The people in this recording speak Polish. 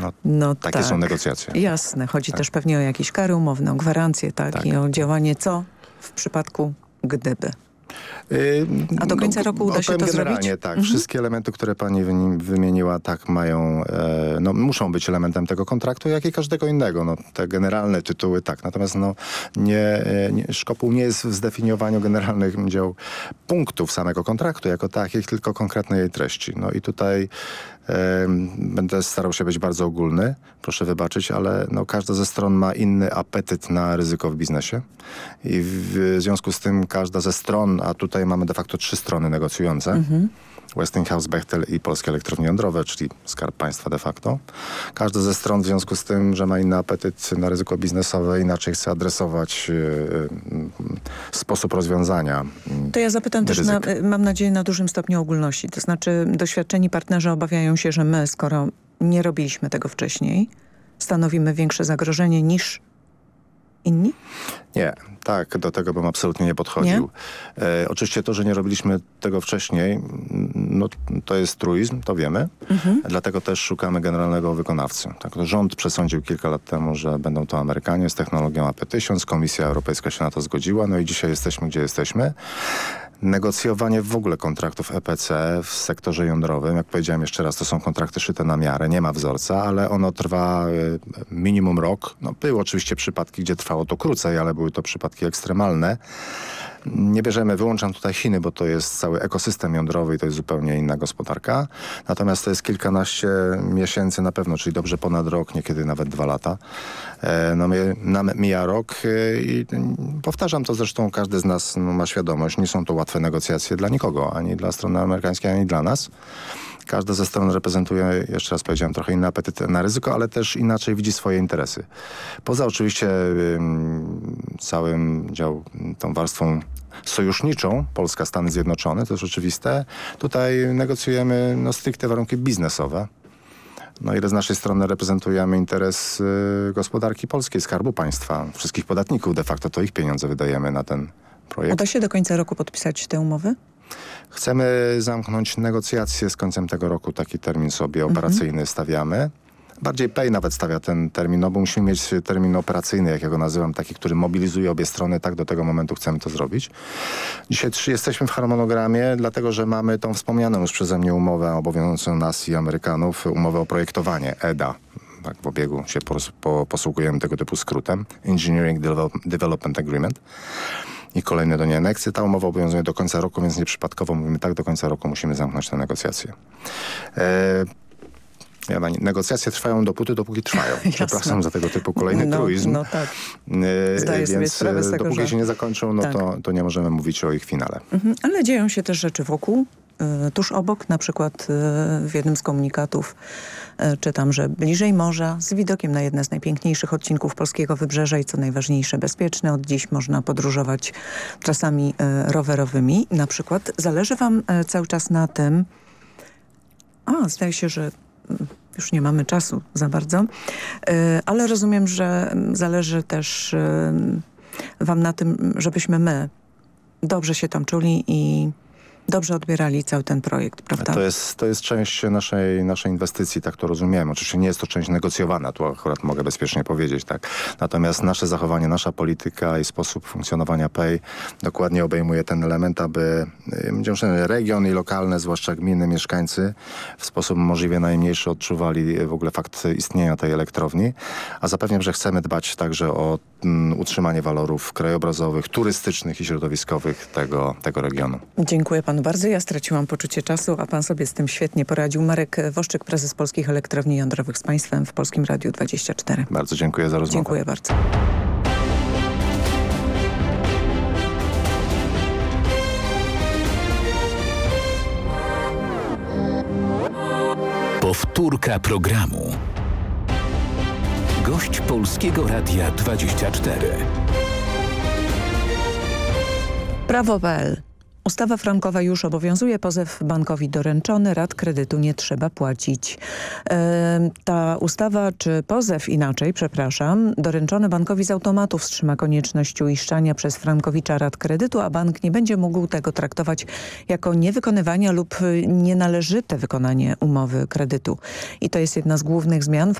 No Takie są negocjacje. Jasne. Chodzi też pewnie o jakieś kary umowne, o gwarancje, tak? I o działanie co w przypadku gdyby. A do końca roku uda się to generalnie zrobić? tak. Wszystkie elementy, które pani wymieniła, tak mają, muszą być elementem tego kontraktu, jak i każdego innego. Te generalne tytuły, tak. Natomiast szkopuł nie jest w zdefiniowaniu generalnych punktów samego kontraktu jako takich, tylko konkretnej jej treści. I tutaj będę starał się być bardzo ogólny, proszę wybaczyć, ale każda ze stron ma inny apetyt na ryzyko w biznesie i w związku z tym każda ze stron, a tutaj mamy de facto 3 strony negocjujące, Westinghouse, Bechtel i Polskie Elektrownie Jądrowe, czyli Skarb Państwa de facto. Każda ze stron w związku z tym, że ma inny apetyt na ryzyko biznesowe, inaczej chce adresować sposób rozwiązania. To ja zapytam też, mam nadzieję, na dużym stopniu ogólności. To znaczy doświadczeni partnerzy obawiają się, że my, skoro nie robiliśmy tego wcześniej, stanowimy większe zagrożenie niż inni? Nie, tak, do tego bym absolutnie nie podchodził. Oczywiście to, że nie robiliśmy tego wcześniej, to jest truizm, to wiemy. Dlatego też szukamy generalnego wykonawcy. Tak, rząd przesądził kilka lat temu, że będą to Amerykanie z technologią AP1000. Komisja Europejska się na to zgodziła. I dzisiaj jesteśmy, gdzie jesteśmy. Negocjowanie w ogóle kontraktów EPC w sektorze jądrowym, jak powiedziałem jeszcze raz, to są kontrakty szyte na miarę, nie ma wzorca, ale ono trwa minimum rok. Były oczywiście przypadki, gdzie trwało to krócej, ale były to przypadki ekstremalne. Nie bierzemy, wyłączam tutaj Chiny, bo to jest cały ekosystem jądrowy i to jest zupełnie inna gospodarka. Natomiast to jest kilkanaście miesięcy na pewno, czyli dobrze ponad rok, niekiedy nawet 2 lata. Mija rok i powtarzam to zresztą, każdy z nas ma świadomość, nie są to łatwe negocjacje dla nikogo, ani dla strony amerykańskiej, ani dla nas. Każda ze stron reprezentuje, jeszcze raz powiedziałem, trochę inny apetyt na ryzyko, ale też inaczej widzi swoje interesy. Poza oczywiście tą warstwą sojuszniczą, Polska, Stany Zjednoczone, to jest oczywiste. Tutaj negocjujemy stricte warunki biznesowe. Ile z naszej strony reprezentujemy interes gospodarki polskiej, Skarbu Państwa, wszystkich podatników. De facto to ich pieniądze wydajemy na ten projekt. Uda się do końca roku podpisać te umowy? Chcemy zamknąć negocjacje z końcem tego roku. Taki termin sobie operacyjny stawiamy. Bardziej PEI nawet stawia ten termin, bo musimy mieć termin operacyjny, jak ja go nazywam, taki, który mobilizuje obie strony. Tak, do tego momentu chcemy to zrobić. Dzisiaj jesteśmy w harmonogramie, dlatego że mamy tą wspomnianą już przeze mnie umowę obowiązującą nas i Amerykanów, umowę o projektowanie, EDA. Tak, w obiegu się posługujemy tego typu skrótem. Engineering Development Agreement. I kolejne do niej aneksy. Ta umowa obowiązuje do końca roku, więc nieprzypadkowo mówimy tak, do końca roku musimy zamknąć te negocjacje. Negocjacje trwają dopóki trwają. Przepraszam za tego typu kolejny truizm. Tak. Zdaję sobie sprawę z tego, dopóki się nie zakończą, to nie możemy mówić o ich finale. Ale dzieją się też rzeczy wokół. Tuż obok, na przykład w jednym z komunikatów czytam, że bliżej morza, z widokiem na jedne z najpiękniejszych odcinków polskiego wybrzeża i co najważniejsze bezpieczne. Od dziś można podróżować trasami rowerowymi. Na przykład zależy wam cały czas na tym, zdaje się, że już nie mamy czasu za bardzo, ale rozumiem, że zależy też wam na tym, żebyśmy my dobrze się tam czuli i dobrze odbierali cały ten projekt, prawda? To jest część naszej inwestycji, tak to rozumiemy. Oczywiście nie jest to część negocjowana, tu akurat mogę bezpiecznie powiedzieć, tak. Natomiast nasze zachowanie, nasza polityka i sposób funkcjonowania PEI dokładnie obejmuje ten element, aby region i lokalne, zwłaszcza gminy, mieszkańcy w sposób możliwie najmniejszy odczuwali w ogóle fakt istnienia tej elektrowni. A zapewniam, że chcemy dbać także o utrzymanie walorów krajobrazowych, turystycznych i środowiskowych tego regionu. Dziękuję panu bardzo. Ja straciłam poczucie czasu, a pan sobie z tym świetnie poradził. Marek Woszczyk, prezes Polskich Elektrowni Jądrowych z państwem w Polskim Radiu 24. Bardzo dziękuję za rozmowę. Dziękuję bardzo. Powtórka programu. Gość Polskiego Radia 24. Prawo.pl. Ustawa frankowa już obowiązuje, pozew bankowi doręczony, rat kredytu nie trzeba płacić. Ta ustawa, czy pozew inaczej, doręczony bankowi z automatu wstrzyma konieczność uiszczania przez frankowicza rat kredytu, a bank nie będzie mógł tego traktować jako niewykonywania lub nienależyte wykonanie umowy kredytu. I to jest jedna z głównych zmian w